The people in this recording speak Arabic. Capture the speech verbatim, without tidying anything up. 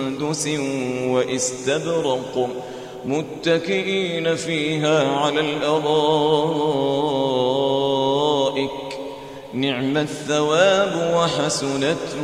سندس وإستبرق متكئين فيها على الأرائك نعم الثواب وحسنت